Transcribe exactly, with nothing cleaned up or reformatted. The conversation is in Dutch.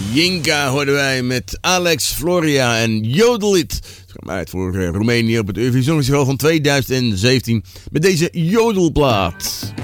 Jinka hoorden wij met Alex Floria en Jodelit. Het kwam uit voor Roemenië op het Eurovisie Songfestival van tweeduizend zeventien met deze jodelplaat.